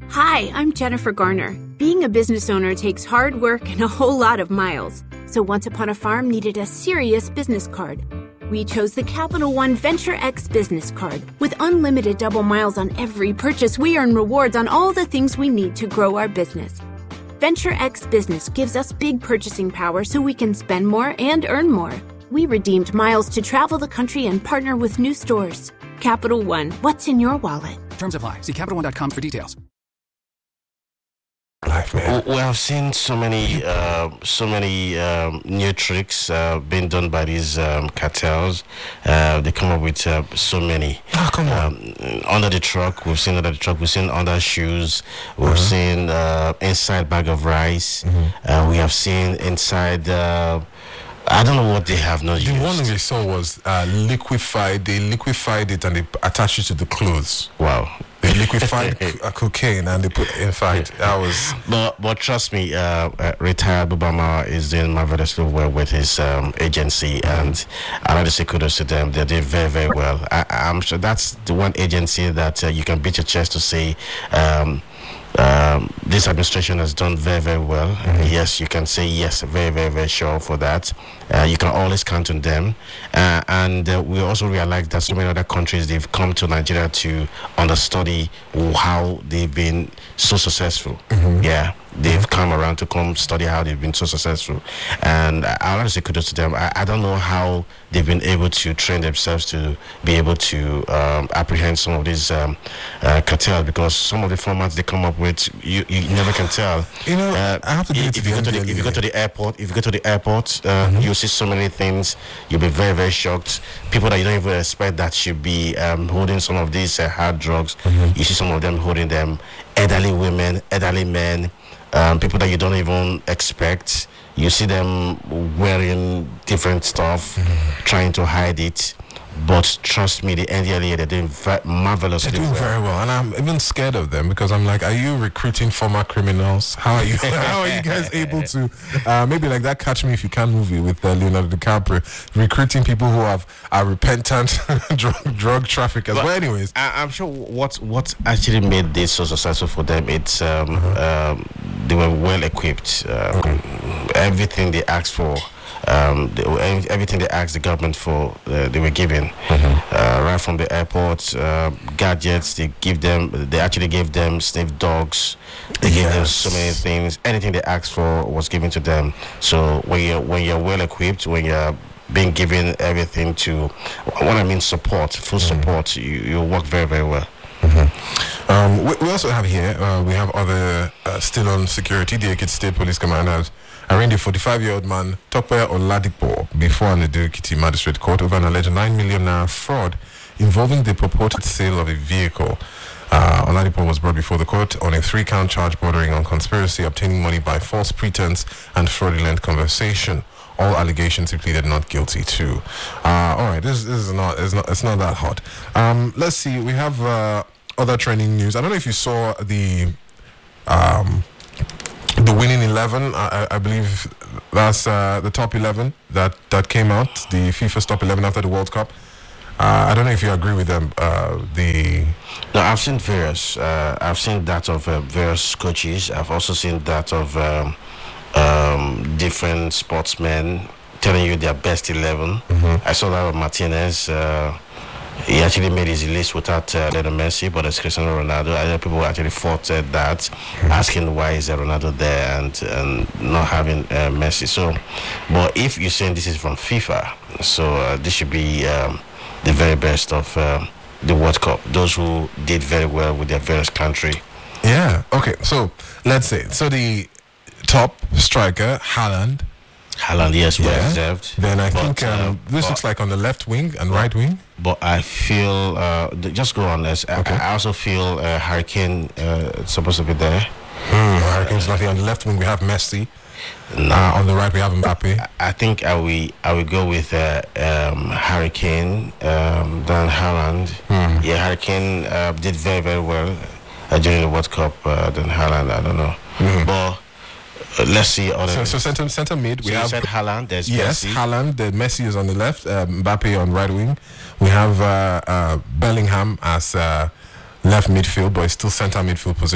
Hi, I'm Jennifer Garner. Being a business owner takes hard work and a whole lot of miles. So Once Upon a Farm needed a serious business card. We chose the Capital One Venture X business card. With unlimited double miles on every purchase, we earn rewards on all the things we need to grow our business. Venture X Business gives us big purchasing power so we can spend more and earn more. We redeemed miles to travel the country and partner with new stores. Capital One, what's in your wallet? Terms apply. See CapitalOne.com for details. Life, man. We have seen so many new tricks being done by these cartels. They come up with so many. Oh, come on. Under the truck, we've seen under the truck. We've seen under shoes. We've seen inside bag of rice. We have seen inside. I don't know what they have not used. The one we saw was liquefied. They liquefied it and they attached it to the clothes. Wow. They liquefied cocaine and they put. In fact, that was. But trust me, retired Obama is doing marvelously well with his agency, and I like to say kudos to them. They did very, very well. I'm sure that's the one agency that you can beat your chest to say. This administration has done very, very well. Yes, you can say yes, very, very, very sure for that. You can always count on them. And we also realize that so many other countries, they've come to Nigeria to understudy how they've been so successful. Yeah, they've come around to come study how they've been so successful. And I want to say kudos to them. I don't know how they've been able to train themselves to be able to apprehend some of these cartels, because some of the formats they come up with, you never can tell. You know, I have to give it to if you go to the airport, you'll see so many things. You'll be very, very shocked. People that you don't even expect that should be holding some of these hard drugs. You see some of them holding them. Elderly women, elderly men, people that you don't even expect. You see them wearing different stuff, trying to hide it. But trust me, the NDLEA, they're doing marvelously well. They're doing very well, and I'm even scared of them because I'm like, are you recruiting former criminals? How are you? How are you guys able to? Maybe like that Catch Me If You Can movie with Leonardo DiCaprio, recruiting people who are repentant drug traffickers. But anyways, I'm sure what actually made this so successful for them, it's they were well equipped. Everything they asked for. Everything they asked the government for, they were given. Right from the airport, gadgets. They actually gave them sniff dogs. They gave them so many things. Anything they asked for was given to them. So when you're well equipped, when you're being given everything to, what I mean, support, full support, you work very, very well. We also have here, we have other still on security. The Ekiti State Police Commanders arraigned a 45-year-old man, Tope Oladipo, before an Ekiti Magistrate Court over an alleged 9 million naira fraud involving the purported sale of a vehicle. Oladipo was brought before the court on a 3-count charge bordering on conspiracy, obtaining money by false pretense, and fraudulent conversation. All allegations he pleaded not guilty to. All right, this is not that hot. Let's see. We have other trending news. I don't know if you saw the winning 11. I believe that's the top 11 that came out. The FIFA's top 11 after the World Cup. I don't know if you agree with them. No, I've seen various. I've seen that of various coaches. I've also seen that of different sportsmen telling you their best 11. I saw that of Martinez. He actually made his list without Lionel Messi, but it's Cristiano Ronaldo. I know people actually fought that, asking why is Ronaldo there and not having Messi. So, but if you're saying this is from FIFA, so this should be the very best of the World Cup. Those who did very well with their various country. Yeah. Okay. So let's say the top striker, Haaland, yes, well deserved. Then I think this looks like on the left wing and right wing. But I feel, just go on this. Okay. I also feel Harry Kane supposed to be there. Harry Kane's nothing. On the left wing we have Messi. On the right we have Mbappe. I think I will go with Harry Kane, then Haaland. Yeah, Harry Kane did very, very well during the World Cup. Then Haaland, I don't know. But let's see. So center mid. We have said Haaland. There's Messi. Haaland. The Messi is on the left. Mbappe on right wing. We have Bellingham as left midfield, but it's still center midfield position.